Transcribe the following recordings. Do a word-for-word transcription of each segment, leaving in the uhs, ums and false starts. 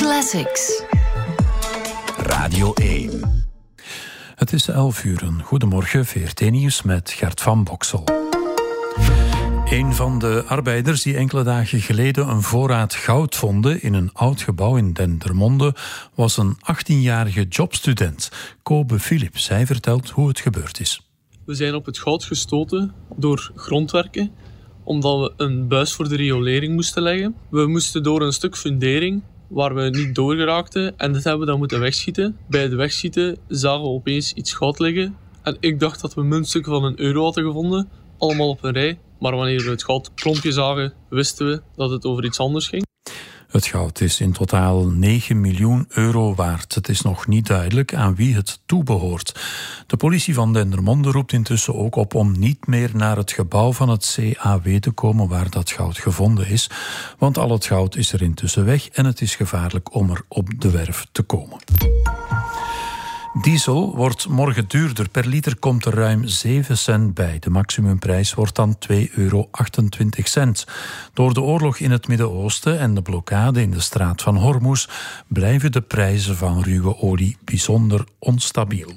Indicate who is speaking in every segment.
Speaker 1: Classics.
Speaker 2: Radio één. Het is elf uur. Goedemorgen, V R T-nieuws met Gert van Boksel. Een van de arbeiders die enkele dagen geleden een voorraad goud vonden in een oud gebouw in Dendermonde was een achttienjarige jobstudent. Kobe Philips. Hij vertelt hoe het gebeurd is.
Speaker 3: We zijn op het goud gestoten door grondwerken, omdat we een buis voor de riolering moesten leggen. We moesten door een stuk fundering waar we niet doorgeraakten en dit hebben we dan moeten wegschieten. Bij het wegschieten zagen we opeens iets goud liggen en ik dacht dat we muntstukken van een euro hadden gevonden, allemaal op een rij. Maar wanneer we het goudklompje zagen, wisten we dat het over iets anders ging.
Speaker 2: Het goud is in totaal negen miljoen euro waard. Het is nog niet duidelijk aan wie het toebehoort. De politie van Dendermonde roept intussen ook op om niet meer naar het gebouw van het C A W te komen waar dat goud gevonden is. Want al het goud is er intussen weg en het is gevaarlijk om er op de werf te komen. Diesel wordt morgen duurder. Per liter komt er ruim zeven cent bij. De maximumprijs wordt dan twee euro achtentwintig cent. Door de oorlog in het Midden-Oosten en de blokkade in de straat van Hormuz blijven de prijzen van ruwe olie bijzonder onstabiel.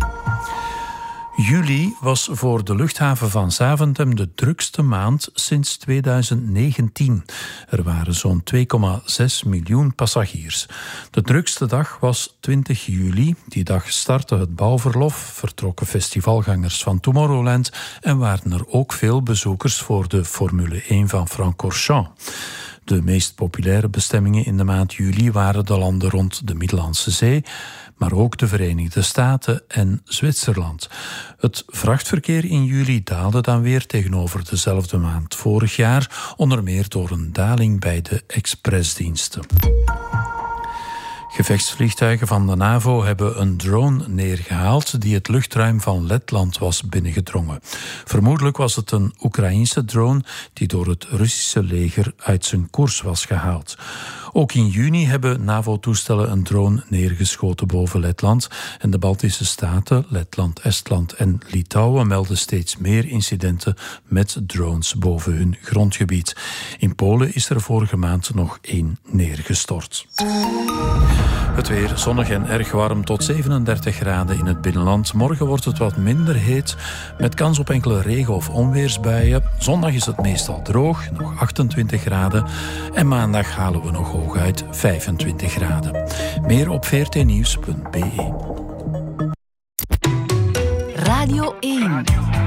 Speaker 2: Juli was voor de luchthaven van Zaventem de drukste maand sinds tweeduizend negentien. Er waren zo'n twee komma zes miljoen passagiers. De drukste dag was twintig juli. Die dag startte het bouwverlof, vertrokken festivalgangers van Tomorrowland en waren er ook veel bezoekers voor de Formule één van Francorchamps. De meest populaire bestemmingen in de maand juli waren de landen rond de Middellandse Zee, maar ook de Verenigde Staten en Zwitserland. Het vrachtverkeer in juli daalde dan weer tegenover dezelfde maand vorig jaar, onder meer door een daling bij de expressdiensten. Gevechtsvliegtuigen van de NAVO hebben een drone neergehaald die het luchtruim van Letland was binnengedrongen. Vermoedelijk was het een Oekraïense drone die door het Russische leger uit zijn koers was gehaald. Ook in juni hebben NAVO-toestellen een drone neergeschoten boven Letland. En de Baltische staten, Letland, Estland en Litouwen melden steeds meer incidenten met drones boven hun grondgebied. In Polen is er vorige maand nog één neergestort. Het weer zonnig en erg warm tot zevenendertig graden in het binnenland. Morgen wordt het wat minder heet, met kans op enkele regen- of onweersbuien. Zondag is het meestal droog, nog achtentwintig graden. En maandag halen we nog hooguit vijfentwintig graden. Meer op v r t nieuws punt b e.
Speaker 1: Radio één.